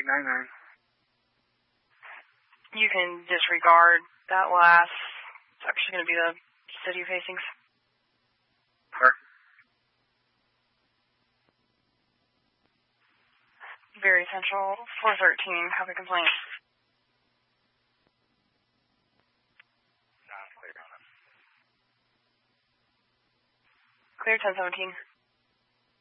899. You can disregard that last. It's actually going to be the city facings. Park. Very Central, 413, copy complaint. Not clear on it. Clear 1017.